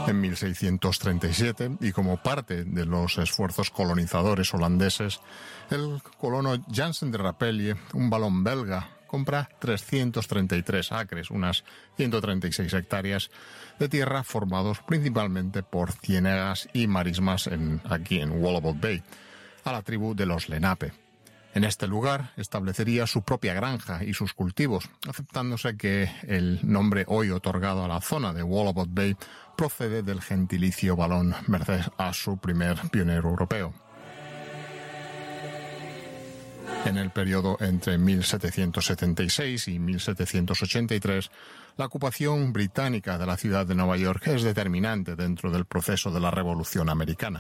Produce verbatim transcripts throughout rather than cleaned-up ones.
En mil seiscientos treinta y siete, y como parte de los esfuerzos colonizadores holandeses, el colono Jansen de Rapelye, un valón belga, compra trescientos treinta y tres acres, unas ciento treinta y seis hectáreas de tierra formados principalmente por ciénegas y marismas en, aquí en Wollobot Bay, a la tribu de los Lenape. En este lugar establecería su propia granja y sus cultivos, aceptándose que el nombre hoy otorgado a la zona de Wollobot Bay procede del gentilicio valón merced a su primer pionero europeo. En el periodo entre mil setecientos setenta y seis y mil setecientos ochenta y tres, la ocupación británica de la ciudad de Nueva York es determinante dentro del proceso de la Revolución Americana.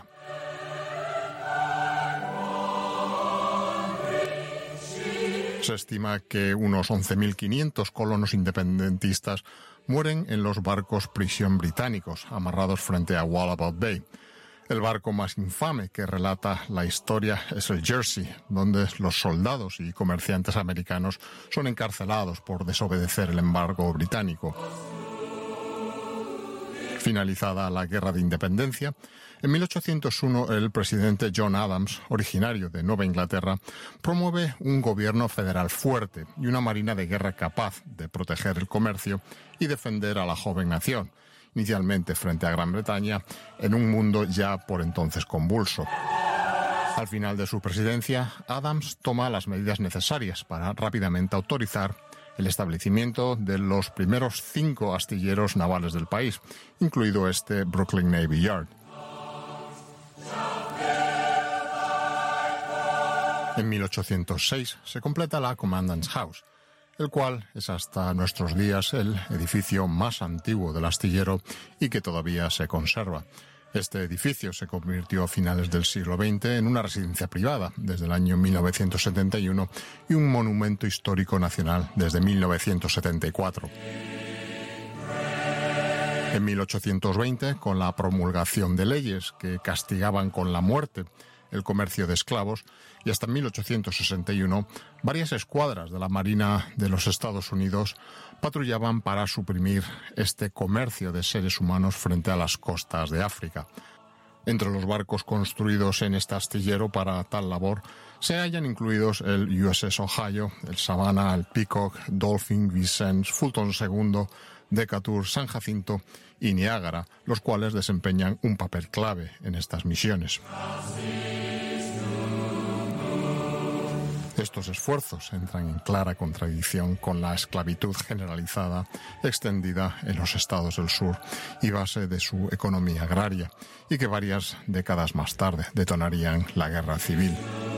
Se estima que unos once mil quinientos colonos independentistas mueren en los barcos prisión británicos, amarrados frente a Wollobot Bay. El barco más infame que relata la historia es el Jersey, donde los soldados y comerciantes americanos son encarcelados por desobedecer el embargo británico. Finalizada la Guerra de Independencia, en mil ochocientos uno el presidente John Adams, originario de Nueva Inglaterra, promueve un gobierno federal fuerte y una marina de guerra capaz de proteger el comercio y defender a la joven nación, inicialmente frente a Gran Bretaña, en un mundo ya por entonces convulso. Al final de su presidencia, Adams toma las medidas necesarias para rápidamente autorizar el establecimiento de los primeros cinco astilleros navales del país, incluido este Brooklyn Navy Yard. En mil ochocientos seis se completa la Commandant's House, el cual es hasta nuestros días el edificio más antiguo del astillero y que todavía se conserva. Este edificio se convirtió a finales del siglo veinte en una residencia privada desde el año mil novecientos setenta y uno y un monumento histórico nacional desde mil novecientos setenta y cuatro. En mil ochocientos veinte, con la promulgación de leyes que castigaban con la muerte el comercio de esclavos, y hasta mil ochocientos sesenta y uno, varias escuadras de la Marina de los Estados Unidos patrullaban para suprimir este comercio de seres humanos frente a las costas de África. Entre los barcos construidos en este astillero para tal labor se hallan incluidos el U S S Ohio, el Savannah, el Peacock, Dolphin, Vincennes, Fulton segundo, Decatur, San Jacinto y Niágara, los cuales desempeñan un papel clave en estas misiones. Estos esfuerzos entran en clara contradicción con la esclavitud generalizada extendida en los estados del sur y base de su economía agraria, y que varias décadas más tarde detonarían la guerra civil.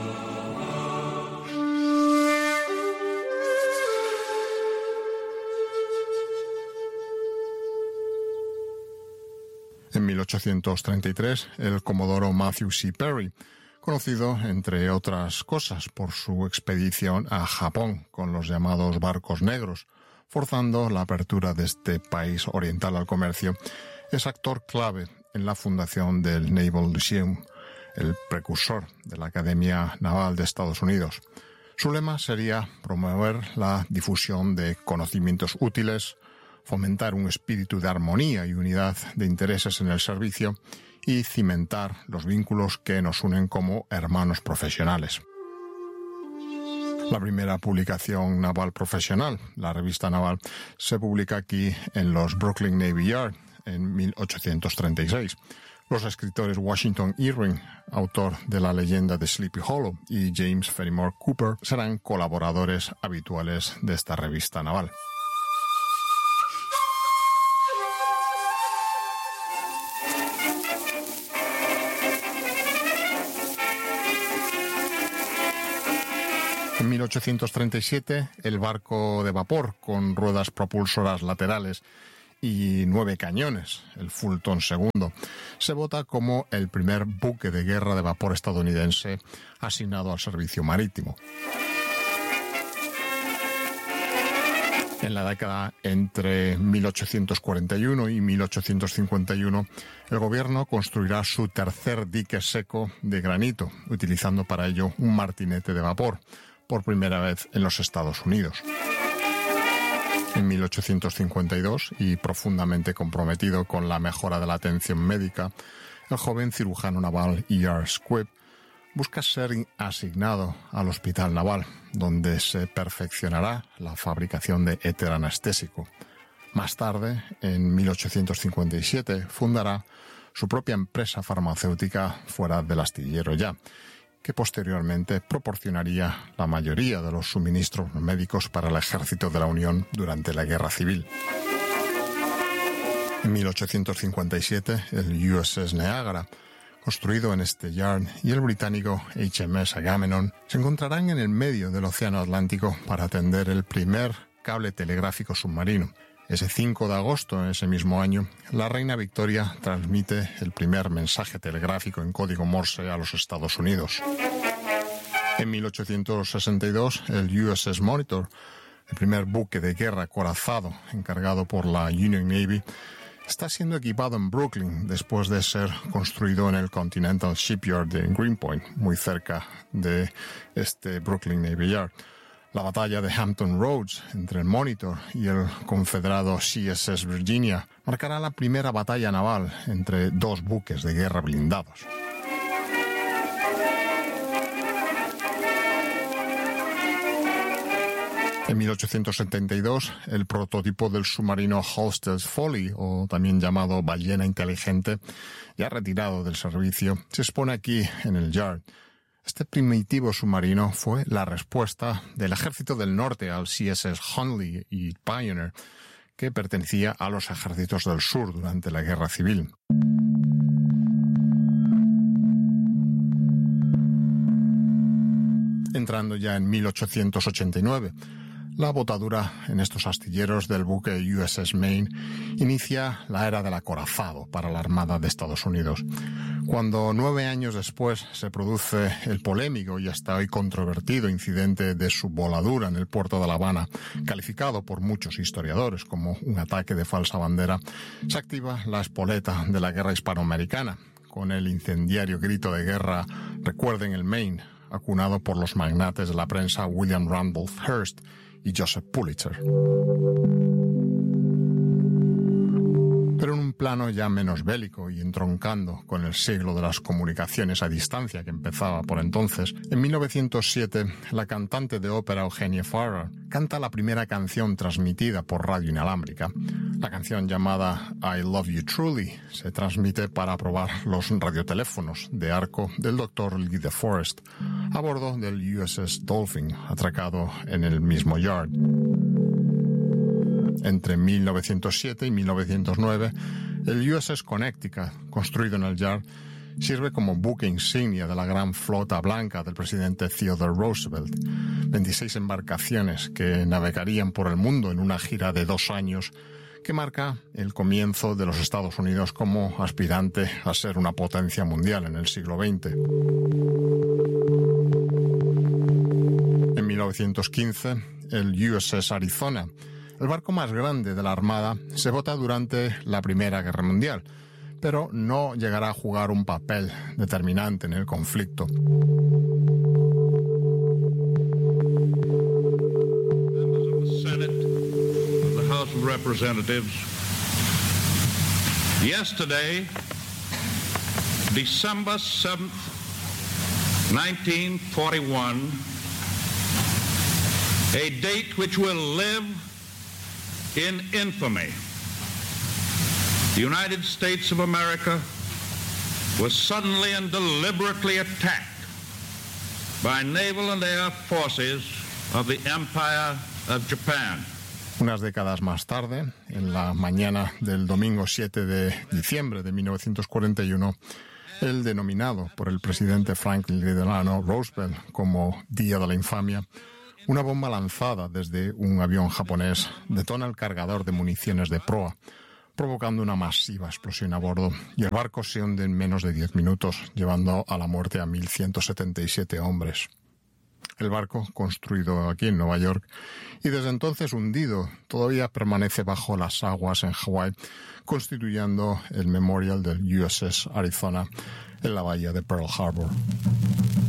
En mil ochocientos treinta y tres, el comodoro Matthew C. Perry, conocido, entre otras cosas, por su expedición a Japón con los llamados barcos negros, forzando la apertura de este país oriental al comercio, es actor clave en la fundación del Naval Museum, el precursor de la Academia Naval de Estados Unidos. Su lema sería promover la difusión de conocimientos útiles, fomentar un espíritu de armonía y unidad de intereses en el servicio y cimentar los vínculos que nos unen como hermanos profesionales. La primera publicación naval profesional, la revista naval, se publica aquí en los Brooklyn Navy Yard en mil ochocientos treinta y seis. Los escritores Washington Irving, autor de La leyenda de Sleepy Hollow, y James Fenimore Cooper serán colaboradores habituales de esta revista naval. En mil ochocientos treinta y siete, el barco de vapor con ruedas propulsoras laterales y nueve cañones, el Fulton segundo, se vota como el primer buque de guerra de vapor estadounidense asignado al servicio marítimo. En la década entre mil ochocientos cuarenta y uno y mil ochocientos cincuenta y uno, el gobierno construirá su tercer dique seco de granito, utilizando para ello un martinete de vapor, por primera vez en los Estados Unidos. En mil ochocientos cincuenta y dos, y profundamente comprometido con la mejora de la atención médica, el joven cirujano naval E R Squibb busca ser asignado al Hospital Naval, donde se perfeccionará la fabricación de éter anestésico. Más tarde, en mil ochocientos cincuenta y siete, fundará su propia empresa farmacéutica fuera del astillero ya, que posteriormente proporcionaría la mayoría de los suministros médicos para el ejército de la Unión durante la Guerra Civil. En mil ochocientos cincuenta y siete, el U S S Niagara, construido en este yard, y el británico H M S Agamemnon se encontrarán en el medio del Océano Atlántico para atender el primer cable telegráfico submarino. Ese cinco de agosto de ese mismo año, la reina Victoria transmite el primer mensaje telegráfico en código Morse a los Estados Unidos. En mil ochocientos sesenta y dos, el U S S Monitor, el primer buque de guerra acorazado encargado por la Union Navy, está siendo equipado en Brooklyn después de ser construido en el Continental Shipyard de Greenpoint, muy cerca de este Brooklyn Navy Yard. La batalla de Hampton Roads entre el Monitor y el confederado C S S Virginia marcará la primera batalla naval entre dos buques de guerra blindados. En mil ochocientos setenta y dos, el prototipo del submarino Halstead's Folly, o también llamado ballena inteligente, ya retirado del servicio, se expone aquí en el Yard. Este primitivo submarino fue la respuesta del Ejército del Norte al C S S Hunley y Pioneer, que pertenecía a los ejércitos del sur durante la Guerra Civil. Entrando ya en mil ochocientos ochenta y nueve, la botadura en estos astilleros del buque U S S Maine inicia la era del acorazado para la Armada de Estados Unidos. Cuando nueve años después se produce el polémico y hasta hoy controvertido incidente de su voladura en el puerto de La Habana, calificado por muchos historiadores como un ataque de falsa bandera, se activa la espoleta de la guerra hispanoamericana, con el incendiario grito de guerra "Recuerden el Maine", acunado por los magnates de la prensa William Randolph Hearst y Joseph Pulitzer. Pero en un plano ya menos bélico y entroncando con el siglo de las comunicaciones a distancia que empezaba por entonces, en mil novecientos siete la cantante de ópera Eugenia Farrar canta la primera canción transmitida por radio inalámbrica. La canción llamada I Love You Truly se transmite para probar los radioteléfonos de arco del doctor Lee De Forest a bordo del U S S Dolphin, atracado en el mismo yard. Entre mil novecientos siete y mil novecientos nueve, el U S S Connecticut, construido en el yard, sirve como buque insignia de la gran flota blanca del presidente Theodore Roosevelt. veintiséis embarcaciones que navegarían por el mundo en una gira de dos años que marca el comienzo de los Estados Unidos como aspirante a ser una potencia mundial en el siglo veinte. En mil novecientos quince, el U S S Arizona, el barco más grande de la Armada, se bota durante la Primera Guerra Mundial, pero no llegará a jugar un papel determinante en el conflicto. Members of the Senate, of the House of Representatives, yesterday, December seventh, nineteen forty-one, a date which will live in infamy. The United States of America was suddenly and deliberately attacked by naval and air forces of the Empire of Japan. Unas décadas más tarde, en la mañana del domingo siete de diciembre de mil novecientos cuarenta y uno, el denominado por el presidente Franklin Delano Roosevelt como Día de la Infamia, una bomba lanzada desde un avión japonés detona el cargador de municiones de proa, provocando una masiva explosión a bordo, y el barco se hunde en menos de diez minutos, llevando a la muerte a mil ciento setenta y siete hombres. El barco, construido aquí en Nueva York y desde entonces hundido, todavía permanece bajo las aguas en Hawái, constituyendo el memorial del U S S Arizona en la bahía de Pearl Harbor.